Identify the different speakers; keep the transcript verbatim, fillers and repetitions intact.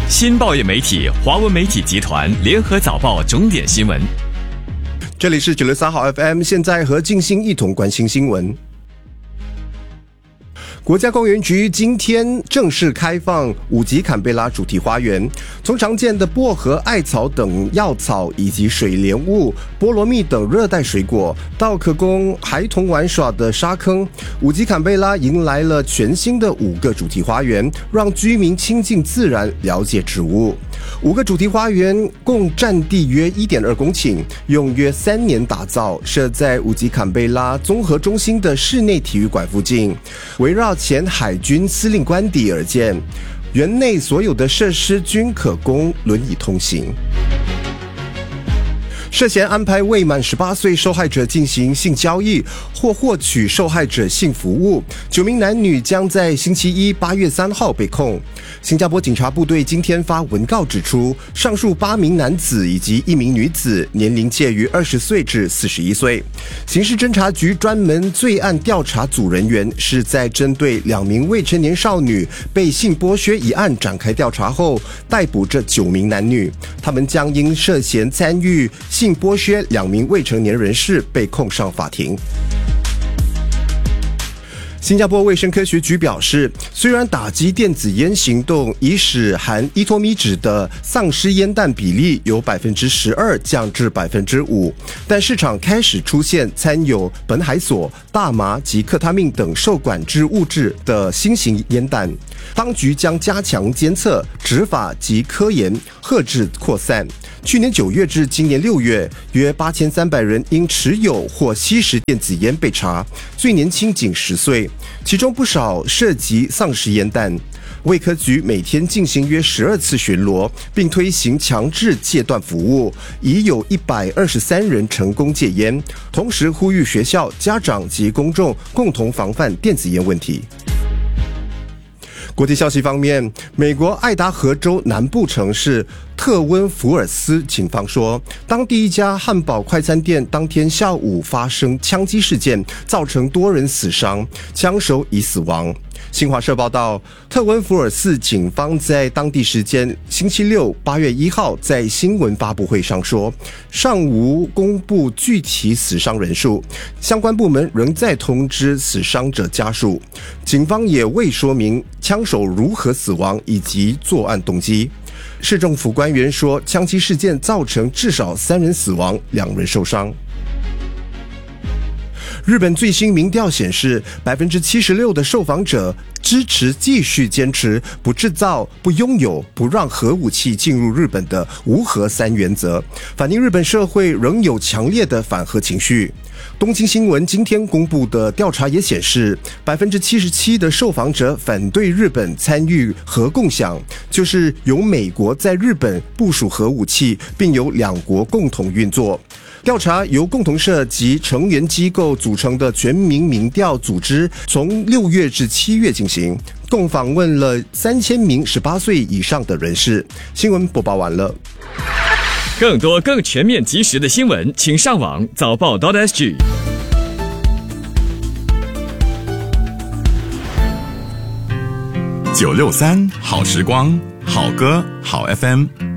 Speaker 1: 新报业媒体华文媒体集团联合早报钟点新闻。
Speaker 2: 这里是九六三号 F M， 现在和静心一同关心新闻。国家公园局今天正式开放五级坎贝拉主题花园，从常见的薄荷、艾草等药草，以及水莲雾、菠萝蜜等热带水果，到可供孩童玩耍的沙坑，五级坎贝拉迎来了全新的五个主题花园，让居民亲近自然，了解植物。五个主题花园共占地约 一点二公顷，用约三年打造，设在五级坎贝拉综合中心的室内体育馆附近，围绕前海军司令官邸而建，园内所有的设施均可供轮椅通行。涉嫌安排未满十八岁受害者进行性交易或获取受害者性服务，九名男女将在星期一八月三号被控。新加坡警察部队今天发文告指出，上述八名男子以及一名女子年龄介于二十岁至四十一岁。刑事侦查局专门罪案调查组人员是在针对两名未成年少女被性剥削一案展开调查后，逮捕这九名男女，他们将因涉嫌参与性剥削两名未成年人士被控上法庭。新加坡卫生科学局表示，虽然打击电子烟行动已使含依托米酯的丧尸烟弹比例由 百分之十二 降至 百分之五， 但市场开始出现掺有苯海索、大麻及克他命等受管制物质的新型烟弹。当局将加强监测、执法及科研，遏制扩散。去年九月至今年六月，约八千三百人因持有或吸食电子烟被查，最年轻仅十岁，其中不少涉及丧尸烟弹。卫科局每天进行约十二次巡逻，并推行强制戒断服务，已有一百二十三人成功戒烟。同时呼吁学校、家长及公众共同防范电子烟问题。国际消息方面，美国爱达荷州南部城市特温福尔斯警方说，当地一家汉堡快餐店当天下午发生枪击事件，造成多人死伤，枪手已死亡。新华社报道，特温福尔斯警方在当地时间星期六八月一号在新闻发布会上说，尚无公布具体死伤人数，相关部门仍在通知死伤者家属。警方也未说明枪手如何死亡以及作案动机。市政府官员说，枪击事件造成至少三人死亡，两人受伤。日本最新民调显示， 百分之七十六 的受访者支持继续坚持不制造、不拥有、不让核武器进入日本的无核三原则，反映日本社会仍有强烈的反核情绪。东京新闻今天公布的调查也显示， 百分之七十七 的受访者反对日本参与核共享，就是由美国在日本部署核武器，并由两国共同运作。调查由共同社及成员机构组成的全民民调组织从六月至七月进行，共访问了三千名十八岁以上的人士。新闻播报完了。
Speaker 1: 更多更全面及时的新闻，请上网早报 .sg。
Speaker 3: 九六三好时光，好歌好 F M。